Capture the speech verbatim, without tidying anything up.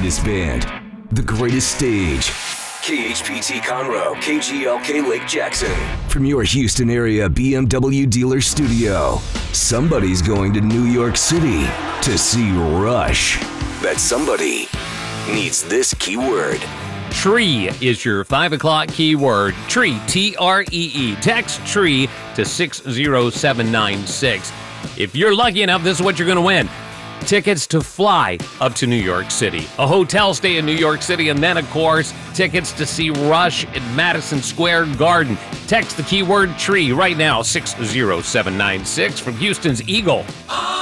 greatest band, the greatest stage. K H P T Conroe, K G L K Lake Jackson. From your Houston area B M W dealer studio, somebody's going to New York City to see Rush. That somebody needs this keyword. Tree is your five o'clock keyword. Tree, T R E E. Text TREE to six zero seven nine six. If you're lucky enough, this is what you're going to win. Tickets to fly up to New York City, a hotel stay in New York City, and then, of course, tickets to see Rush at Madison Square Garden. Text the keyword TREE right now, six zero seven nine six from Houston's Eagle.